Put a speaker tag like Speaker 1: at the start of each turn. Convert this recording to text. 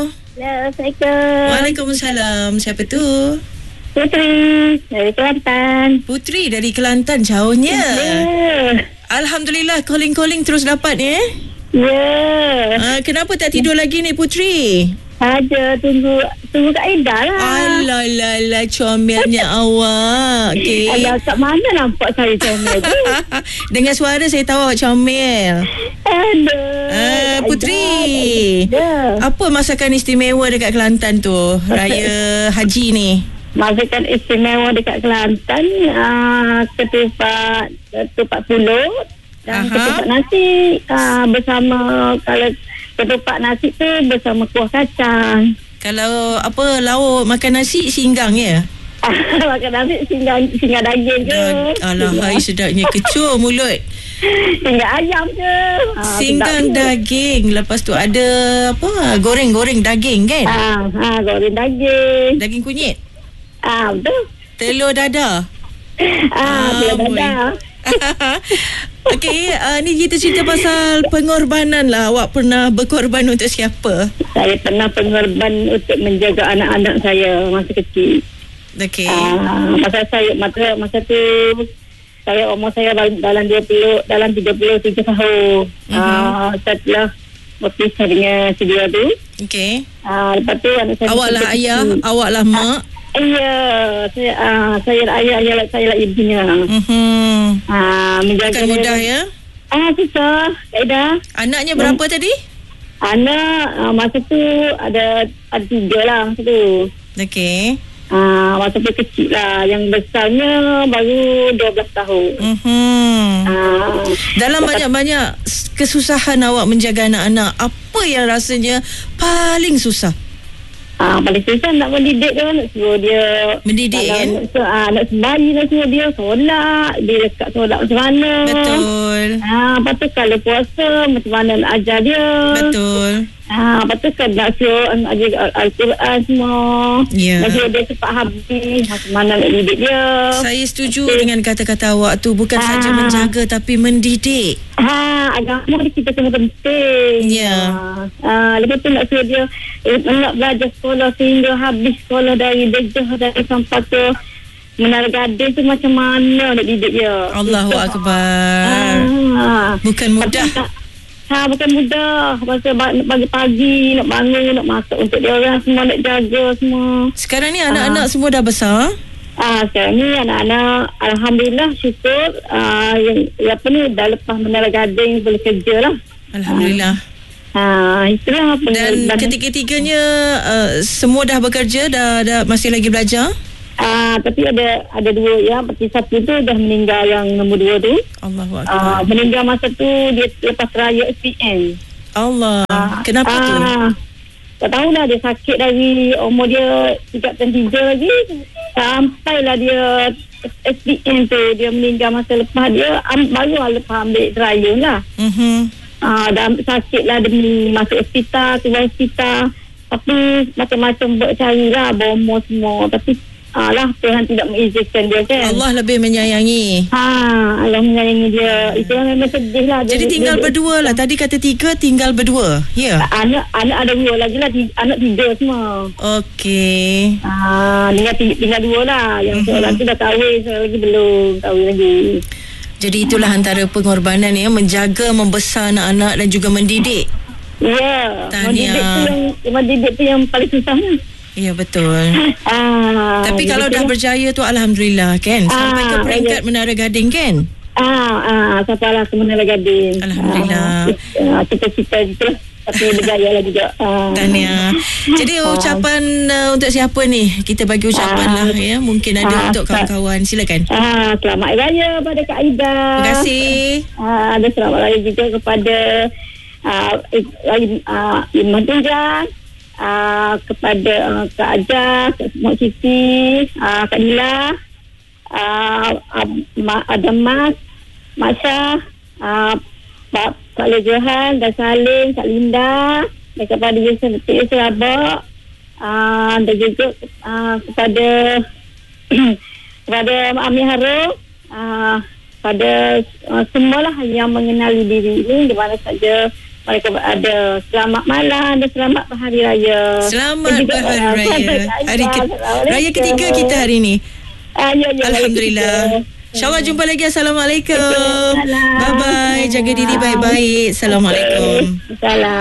Speaker 1: Assalamualaikum.
Speaker 2: Waalaikumsalam. Siapa tu?
Speaker 1: Putri dari Kelantan.
Speaker 2: Putri dari Kelantan, jauhnya. Alhamdulillah, calling terus dapat ni. Kenapa tak tidur lagi ni Putri?
Speaker 1: Saja tunggu Kak Aida lah.
Speaker 2: Alah, comelnya awak. Okay.
Speaker 1: Alah, kat mana nampak saya comel tu?
Speaker 2: Dengan suara saya tahu awak comel.
Speaker 1: Aduh.
Speaker 2: Putri, apa masakan istimewa dekat Kelantan tu, Raya Haji ni?
Speaker 1: Masakan istimewa dekat Kelantan, ketupat pulut dan ketupat nasi bersama. Kalau ketupat nasi tu bersama kuah kacang.
Speaker 2: Kalau apa lauk makan nasi singgang ya?
Speaker 1: Makan nasi singgang daging ke?
Speaker 2: Alah, hai sedapnya kecoh mulut.
Speaker 1: Singgang ayam ke?
Speaker 2: Singgang daging. Lepas tu ada apa? Goreng daging kan?
Speaker 1: Goreng daging.
Speaker 2: Daging kunyit.
Speaker 1: Betul.
Speaker 2: Telur dadah.
Speaker 1: Telur dadah.
Speaker 2: Okey, ni kita cerita pasal pengorbanan lah. Awak pernah berkorban untuk siapa?
Speaker 1: Saya pernah pengorban untuk menjaga anak-anak saya masa kecil.
Speaker 2: Okey.
Speaker 1: Masa tu saya umur saya dalam 33 tahun. Setelah berpisah dengan sedia tu.
Speaker 2: Okey.
Speaker 1: Lepas tu anak saya.
Speaker 2: Awak lah ayah, awak lah mak.
Speaker 1: Ya, saya lah ayah, saya lah ibunya.
Speaker 2: Bukan mudah ya?
Speaker 1: Susah, Aida.
Speaker 2: Anaknya berapa tadi?
Speaker 1: Anak masa tu ada 3 lah masa tu.
Speaker 2: Okey.
Speaker 1: Masa tu kecil lah. Yang besarnya baru 12 tahun.
Speaker 2: Dalam banyak-banyak kesusahan awak menjaga anak-anak, apa yang rasanya paling susah?
Speaker 1: Paling susah nak mendidik dia, nak suruh dia
Speaker 2: mendidik kan?
Speaker 1: Nak sembahyang, nak suruh dia solat, dia dekat solat macam mana.
Speaker 2: Betul.
Speaker 1: Lepas tu kalau puasa macam mana nak ajar dia.
Speaker 2: Betul.
Speaker 1: Lepas tu kan nak suruh ajar Al-Quran semua. Nak suruh dia cepat habis, macam mana nak didik dia. Saya
Speaker 2: setuju dengan kata-kata awak tu. Bukan saja menjaga tapi mendidik.
Speaker 1: Agama kita sangat penting. Lepas tu nak suruh dia nak belajar sekolah sehingga habis sekolah dari Dejah dari sampai ke Menara Gading tu macam mana nak didik dia.
Speaker 2: Allahu Akbar. Bukan mudah.
Speaker 1: Bukan mudah. Pasal pagi-pagi nak bangun, nak masak untuk dia orang semua, nak jaga semua.
Speaker 2: Sekarang ni anak-anak semua dah besar?
Speaker 1: Sekarang ni anak-anak alhamdulillah syukur yang dah lepas Menara Gading boleh kerja lah.
Speaker 2: Alhamdulillah.
Speaker 1: Itulah.
Speaker 2: Dan ketiga-tiganya semua dah bekerja, dah masih lagi belajar?
Speaker 1: Tapi ada 2 ya. Seperti satu tu dah meninggal, yang nombor 2 tu.
Speaker 2: Allahu Akbar.
Speaker 1: Meninggal masa tu dia lepas raya SPM.
Speaker 2: Allah. Kenapa tu?
Speaker 1: Tak tahulah, dia sakit dari umur dia 33 lagi. Sampailah dia SPM tu, dia meninggal masa lepas dia baru lepas ambil raya lah. Dan sakit lah, dia masuk hospital, keluar hospital. Tapi macam-macam buat carilah, bomor semua. Tapi Tuhan tidak mengizinkan dia kan.
Speaker 2: Allah lebih menyayangi.
Speaker 1: Allah menyayangi dia. Itu memang sedih lah.
Speaker 2: Jadi tinggal berdua lah. Tadi kata 3, tinggal berdua. Ya.
Speaker 1: Anak ada 2 lagi lah. Anak 3 semua.
Speaker 2: Okey.
Speaker 1: Tinggal 2 lah. Yang seorang tu dah kahwin, seorang lagi belum kahwin lagi.
Speaker 2: Jadi itulah antara pengorbanan ya, menjaga, membesar anak-anak dan juga mendidik.
Speaker 1: Ya.
Speaker 2: Tahniah.
Speaker 1: Mendidik tu yang paling susahnya.
Speaker 2: Ya, betul. Tapi kalau dah berjaya tu alhamdulillah kan. Sampai ke peringkat Menara Gading kan?
Speaker 1: Sampailah ke Menara Gading.
Speaker 2: Alhamdulillah.
Speaker 1: Cita-cita gitu lah. Tapi berjaya lah juga.
Speaker 2: Tahniah. Jadi ucapan untuk siapa ni? Kita bagi ucapan lah ya. Mungkin ada untuk kawan-kawan. Silakan.
Speaker 1: Selamat Raya pada Kak Aida.
Speaker 2: Terima kasih.
Speaker 1: Ada selamat Raya juga kepada Iman Tunjang, kepada Kak Ajah, Mak Siti, Kak Nila, ada Mas, Mak Syah, Pak Lejohan, dan Salim, Kak Linda, dan kepada Yusuf Abak, dan juga kepada Amir Harum, pada semualah yang mengenali diri ini di mana saja mereka ada selamat malam dan selamat berhari raya.
Speaker 2: Selamat berhari raya. Raya ketiga kita hari ni. Alhamdulillah. InsyaAllah jumpa lagi. Assalamualaikum. Bye-bye. Jaga diri baik-baik. Assalamualaikum.
Speaker 1: Salam.